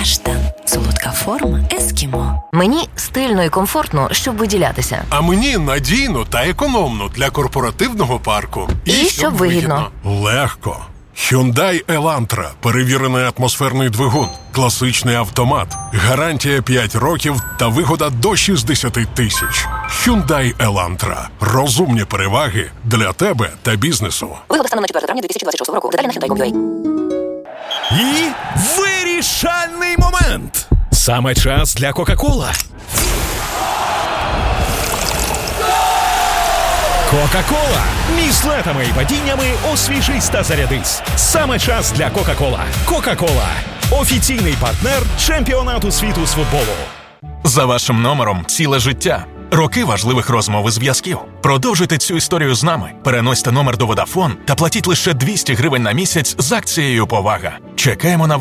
Каштан. Солодка форма ескімо. Мені стильно і комфортно, щоб виділятися. А мені надійно та економно для корпоративного парку. І щоб вигідно. Легко. Hyundai Elantra. Перевірений атмосферний двигун. Класичний автомат. Гарантія 5 років та вигода до 60 тисяч. Hyundai Elantra. Розумні переваги для тебе та бізнесу. Вигода станом на 4 травня 2026 року. Деталі на Hyundai.com.ua. І вирішальний момент. Саме час для Кока-Кола. Кока-Кола. Між летами і падіннями освіжись та зарядись. Саме час для Кока-Кола. Кока-Кола. Офіційний партнер чемпіонату світу з футболу. За вашим номером ціле життя. Роки важливих розмов і зв'язків. Продовжуйте цю історію з нами. Переносьте номер до Vodafone та платіть лише 200 гривень на місяць з акцією «Повага». Чекаємо на